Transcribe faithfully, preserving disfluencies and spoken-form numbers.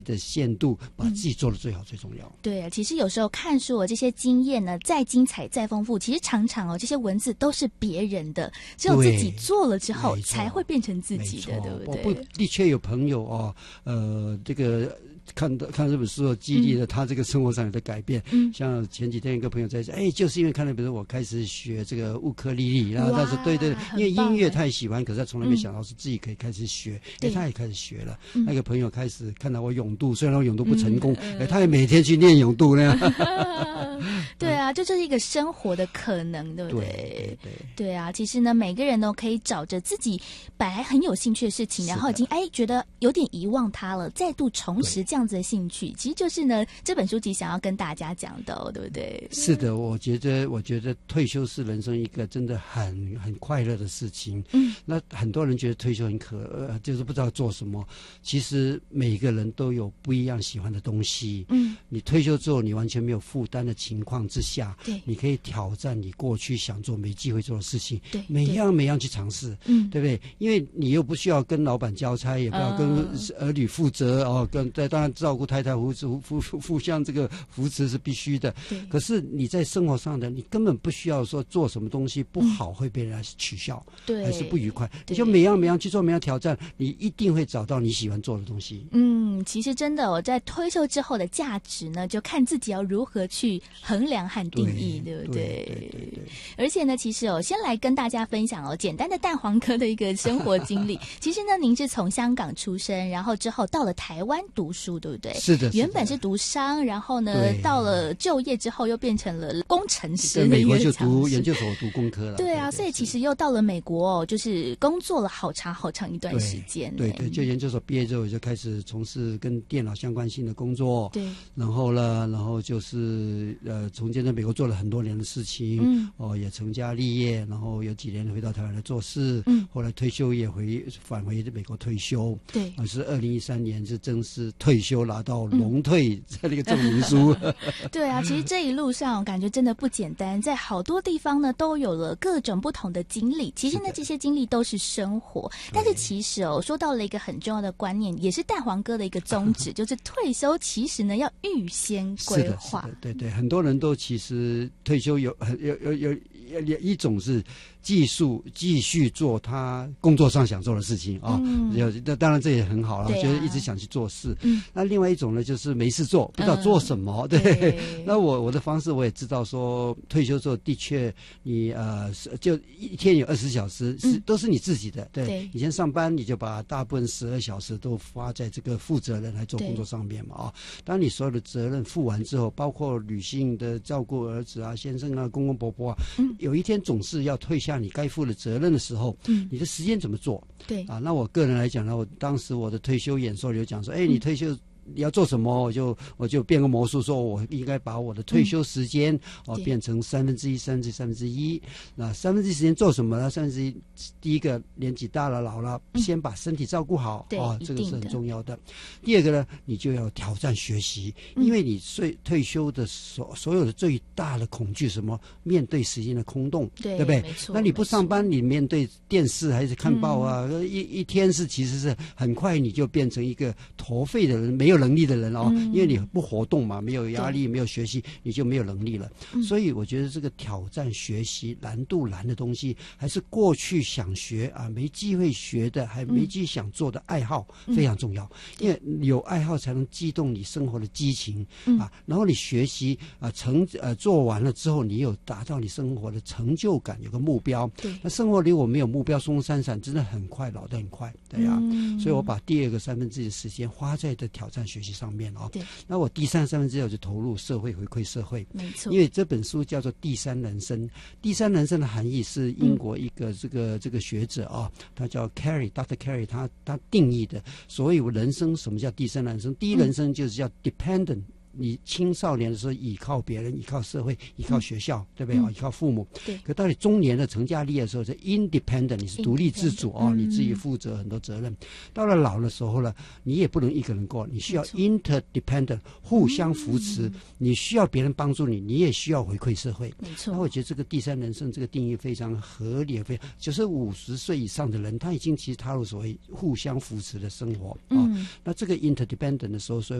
的限度，把自己做得最好最重要。嗯、 对啊，其实有时候看书哦，这些经验呢再精彩再丰富，其实常常哦这些文字都是别人的，只有自己做了之后才会变成自己的，对不对？ 不，的确有朋友哦，呃，这个。看到看这本书，激励了他这个生活上有的改变。嗯，像前几天一个朋友在讲，哎，就是因为看那本书，我开始学这个乌克丽丽，然后他说，对对，因为音乐太喜欢，可是他从来没想到是自己可以开始学，哎、嗯，他也开始学了。嗯、那个朋友开始看到我咏渡，虽然我咏渡不成功，哎、嗯呃，他也每天去念咏渡那样。 对啊，这就是一个生活的可能，对不对？ 对 对, 对, 对啊，其实呢，每个人都可以找着自己本来很有兴趣的事情，然后已经哎觉得有点遗忘它了，再度重拾这样子的兴趣，其实就是呢这本书集想要跟大家讲的、哦，对不对？ 是的，我觉得我觉得退休是人生一个真的很很快乐的事情。嗯，那很多人觉得退休很可呃，就是不知道做什么。其实每个人都有不一样喜欢的东西。嗯，你退休之后，你完全没有负担的情况之下，对，你可以挑战你过去想做没机会做的事情，对，每样每样去尝试，嗯，对不对？因为你又不需要跟老板交差，也不要跟儿女负责、嗯、哦，跟当然照顾太太互互互互相这个扶持是必须的，对。可是你在生活上的，你根本不需要说做什么东西不好会被人家取笑，对、嗯，还是不愉快，你就每样每样去做，每样挑战，你一定会找到你喜欢做的东西。 嗯，其实真的，我在退休之后的价值呢，就看自己要如何去衡量和定义，对不对？对对对对。而且呢，其实哦，先来跟大家分享哦，简单的蛋黄哥的一个生活经历。其实呢，您是从香港出生，然后之后到了台湾读书，对不对？ 是的。 原本是读商，然后呢，到了就业之后又变成了工程师。 在美国就读研究所，读工科了。 对啊，对对，所以其实又到了美国哦，就是工作了好长好长一段时间。 对 对, 对，就研究所毕业之后就开始从事跟电脑相关性的工作。 对。 然后呢，然后就是呃，从前在美国做了很多年的事情，嗯，哦，也成家立业，然后有几年回到台湾来做事，嗯，后来退休也回返回美国退休，对，啊，是二零一三年是正式退休，拿到荣退在那个证明书。 嗯、对啊，其实这一路上感觉真的不简单，在好多地方呢都有了各种不同的经历。其实呢，这些经历都是生活，但是其实哦，说到了一个很重要的观念，也是蛋黄哥的一个宗旨，就是退休其实呢要预先规划。 对对，很多人都其实退休有有有有有一种是技术继续做他工作上想做的事情啊，嗯，那当然这也很好了，就是一直想去做事。嗯，那另外一种呢，就是没事做，不知道做什么。嗯、对, 对，那我我的方式我也知道说，退休之后的确你呃就一天有二十小时是、嗯、都是你自己的。对，对，以前上班你就把大部分十二小时都花在这个负责人来做工作上面嘛啊。当你所有的责任负完之后，包括女性的照顾儿子啊、先生啊、公公婆婆啊，嗯，有一天总是要退下你该负的责任的时候，嗯，你的时间怎么做？对啊，那我个人来讲呢，我当时我的退休演说有讲说，哎，你退休。你要做什么？我就我就变个魔术，说我应该把我的退休时间、嗯、哦变成三分之一、三分之一、三分之一。那三分之一时间做什么呢？三分之一，第一个年纪大了老了，嗯、先把身体照顾好，哦，这个是很重要的。第二个呢，你就要挑战学习，嗯、因为你退退休的所所有的最大的恐惧什么？面对时间的空洞，对, 对不对？那你不上班，你面对电视还是看报啊？嗯、一一天是其实是很快你就变成一个驼废的人，没有能力的人哦，嗯、因为你不活动嘛，没有压力，没有学习，你就没有能力了。嗯、所以我觉得这个挑战学习难度难的东西，还是过去想学啊没机会学的，还没机会想做的爱好、嗯、非常重要。因为有爱好才能激动你生活的激情、嗯、啊，然后你学习啊成呃做完了之后，你有达到你生活的成就感，有个目标。对，那生活里我没有目标，松散散，真的很快，老得很快，对呀、啊。嗯、所以我把第二个三分之一的时间花在的挑战学习上面哦。对，那我第三三分之一我就投入社会，回馈社会。没错，因为这本书叫做《第三人生》，第三人生的含义是英国一个这个、嗯、这个学者啊、哦，他叫 Carey，Doctor Carey， 他他定义的所谓人生，什么叫第三人生？第一人生就是叫 dependent 你青少年的时候依靠别人，依靠社会，依靠学校，嗯、对不对？嗯、依靠父母。 对。 可到你中年的成家立业的时候，是 independent， 你是独立自主哦，你自己负责很多责任。到了老的时候呢，你也不能一个人过，你需要 interdependent， 互相扶持。嗯、你需要别人帮助你，你也需要回馈社会。 没错。 那我觉得这个第三人生这个定义非常合理，非常就是五十岁以上的人，他已经其实踏入所谓互相扶持的生活啊。嗯、那这个 interdependent 的时候，所以